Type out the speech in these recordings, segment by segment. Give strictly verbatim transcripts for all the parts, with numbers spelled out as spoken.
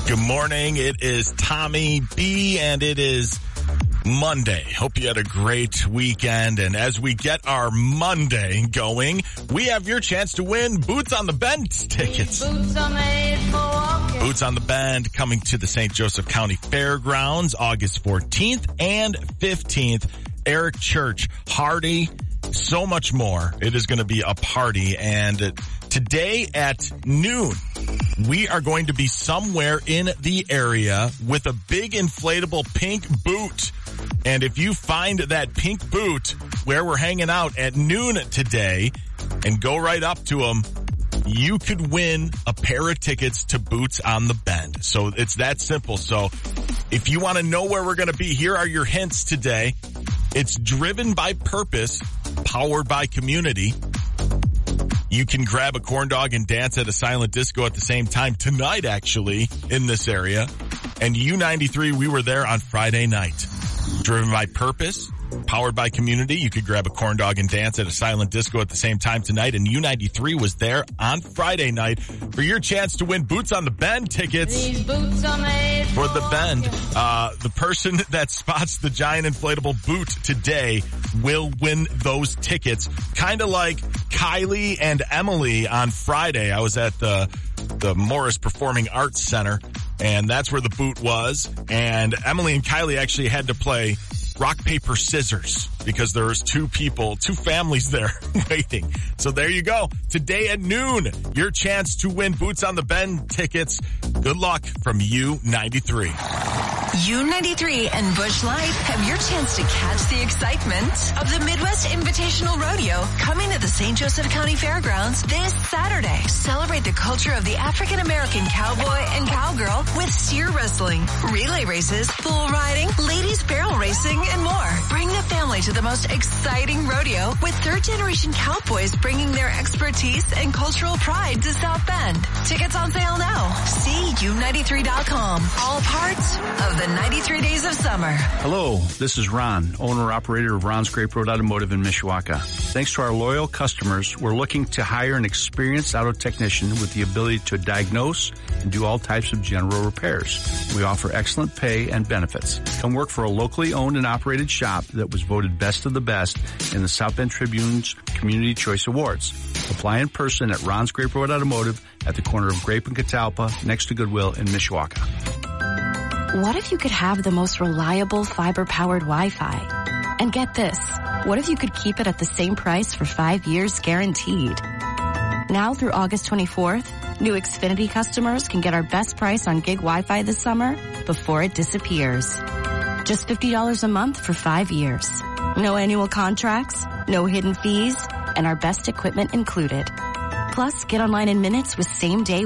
Good morning. It is Tommy B, and it is Monday. Hope you had a great weekend. And as we get our Monday going, we have your chance to win Boots on the Bend tickets. Boots are made for walking. Boots on the Bend coming to the Saint Joseph County Fairgrounds August fourteenth and fifteenth. Eric Church, Hardy, so much more. It is going to be a party. And today at noon, we are going to be somewhere in the area with a big inflatable pink boot. And if you find that pink boot where we're hanging out at noon today and go right up to them, you could win a pair of tickets to Boots on the Bend. So it's that simple. So if you want to know where we're going to be, here are your hints today. It's driven by purpose, powered by community. You can grab a corn dog and dance at a silent disco at the same time tonight, actually, in this area. And U ninety-three, we were there on Friday night. Driven by purpose, powered by community. You could grab a corn dog and dance at a silent disco at the same time tonight. And U ninety-three was there on Friday night for your chance to win Boots on the Bend tickets. These boots are made for the Bend. Uh, the person that spots the giant inflatable boot today will win those tickets. Kind of like Kylie and Emily on Friday. I was at the, the Morris Performing Arts Center, and that's where the boot was. And Emily and Kylie actually had to play rock, paper, scissors because there was two people, two families there waiting. So there you go. Today at noon, your chance to win Boots on the Bend tickets. Good luck from U ninety-three. U ninety-three and Busch Light have your chance to catch the excitement of the Midwest Invitational Rodeo coming to the Saint Joseph County Fairgrounds this Saturday. Celebrate the culture of the African American cowboy and cowgirl with steer wrestling, relay races, bull riding, ladies barrel racing, and more. Bring the family to the most exciting rodeo with third generation cowboys bringing their expertise and cultural pride to South Bend. Tickets on sale now. See U ninety-three dot com. All parts of the ninety-three days of summer. Hello, this is Ron, owner-operator of Ron's Grape Road Automotive in Mishawaka. Thanks to our loyal customers, we're looking to hire an experienced auto technician with the ability to diagnose and do all types of general repairs. We offer excellent pay and benefits. Come work for a locally owned and operated shop that was voted best of the best in the South Bend Tribune's Community Choice Awards. Apply in person at Ron's Grape Road Automotive at the corner of Grape and Catalpa next to Goodwill in Mishawaka. What if you could have the most reliable fiber-powered Wi-Fi? And get this, what if you could keep it at the same price for five years guaranteed? Now through August twenty-fourth, new Xfinity customers can get our best price on gig Wi-Fi this summer before it disappears. Just fifty dollars a month for five years. No annual contracts, no hidden fees, and our best equipment included. Plus, get online in minutes with same-day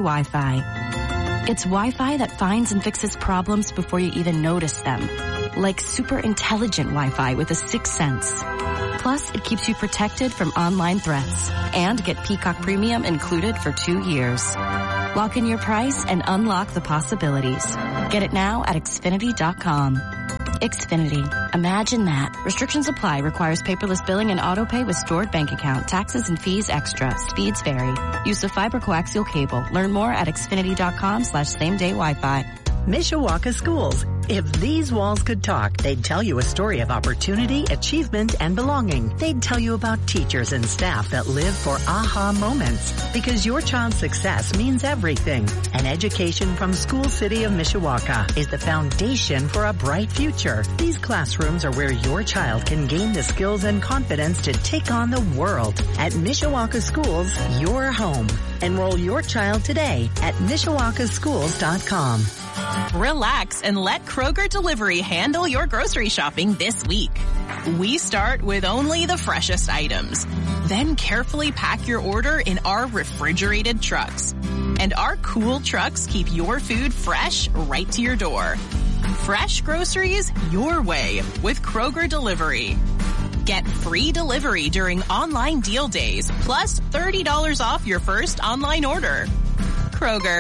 Wi-Fi. It's Wi-Fi that finds and fixes problems before you even notice them. Like super intelligent Wi-Fi with a sixth sense. Plus, it keeps you protected from online threats. And get Peacock Premium included for two years. Lock in your price and unlock the possibilities. Get it now at Xfinity dot com. Xfinity. Imagine that. Restrictions apply. Requires paperless billing and auto pay with stored bank account. Taxes and fees extra. Speeds vary. Use of fiber coaxial cable. Learn more at Xfinity dot com slash same day Wi-Fi. Mishawaka Schools. If these walls could talk, they'd tell you a story of opportunity, achievement, and belonging. They'd tell you about teachers and staff that live for aha moments. Because your child's success means everything. An education from School City of Mishawaka is the foundation for a bright future. These classrooms are where your child can gain the skills and confidence to take on the world. At Mishawaka Schools, your home. Enroll your child today at Mishawaka Schools dot com. Relax and let Kroger Delivery handle your grocery shopping this week. We start with only the freshest items. Then carefully pack your order in our refrigerated trucks. And our cool trucks keep your food fresh right to your door. Fresh groceries your way with Kroger Delivery. Get free delivery during online deal days, plus thirty dollars off your first online order. Kroger,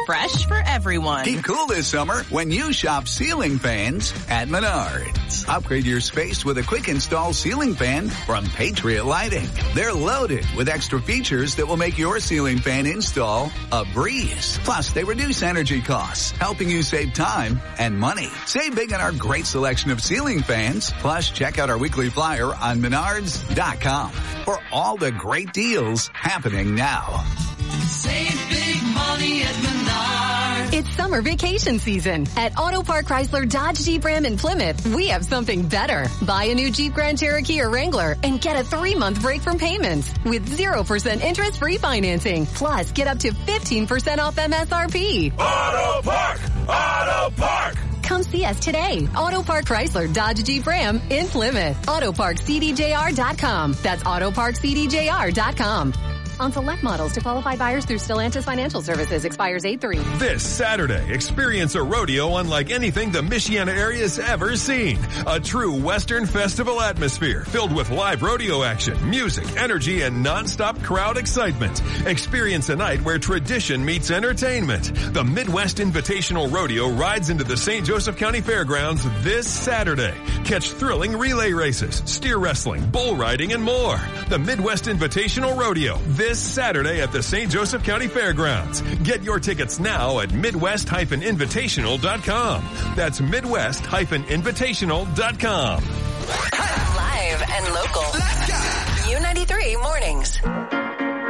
fresh for everyone. Keep cool this summer when you shop ceiling fans at Menards. Upgrade your space with a quick install ceiling fan from Patriot Lighting. They're loaded with extra features that will make your ceiling fan install a breeze. Plus, they reduce energy costs, helping you save time and money. Save big on our great selection of ceiling fans. Plus, check out our weekly flyer on menards dot com for all the great deals happening now. Save big money at Menards. It's summer vacation season. At Auto Park Chrysler Dodge Jeep Ram in Plymouth, we have something better. Buy a new Jeep Grand Cherokee or Wrangler and get a three-month break from payments with zero percent interest-free financing. Plus, get up to fifteen percent off M S R P. Auto Park! Auto Park! Come see us today. Auto Park Chrysler Dodge Jeep Ram in Plymouth. Auto Park C D J R dot com. That's Auto Park C D J R dot com. On select models to qualified buyers through Stellantis Financial Services. Expires eight three. This Saturday, experience a rodeo unlike anything the Michiana area's ever seen. A true Western festival atmosphere filled with live rodeo action, music, energy, and non-stop crowd excitement. Experience a night where tradition meets entertainment. The Midwest Invitational Rodeo rides into the Saint Joseph County Fairgrounds this Saturday. Catch thrilling relay races, steer wrestling, bull riding, and more. The Midwest Invitational Rodeo this Saturday at the Saint Joseph County Fairgrounds. Get your tickets now at midwest dash invitational dot com. That's midwest dash invitational dot com. Live and local. U ninety-three mornings.